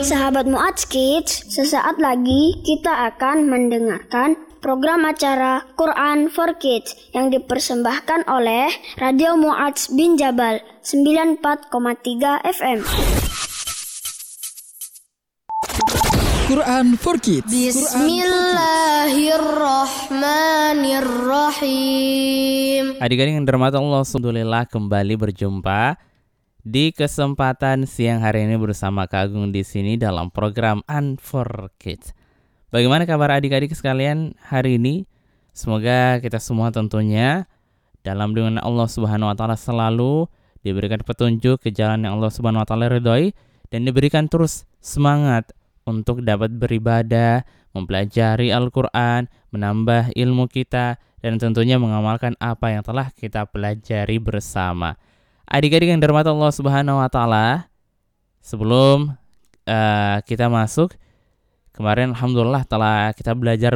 Sahabat Mu'adz Kids, sesaat lagi kita akan mendengarkan program acara Quran for Kids yang dipersembahkan oleh Radio Mu'adz bin Jabal 94,3 FM. Quran for Kids. Bismillahirrahmanirrahim. Adik-adik yang dirahmati Allah, alhamdulillah kembali berjumpa di kesempatan siang hari ini bersama Kak Agung di sini dalam program Quran for Kids. Bagaimana kabar adik-adik sekalian hari ini? Semoga kita semua tentunya dalam lindungan Allah Subhanahu wa taala selalu diberikan petunjuk ke jalan yang Allah Subhanahu wa taala ridhoi dan diberikan terus semangat untuk dapat beribadah, mempelajari Al-Quran, menambah ilmu kita, dan tentunya mengamalkan apa yang telah kita pelajari bersama. Adik-adik yang dirahmati Allah Subhanahu wa taala, sebelum kita masuk, kemarin alhamdulillah telah kita belajar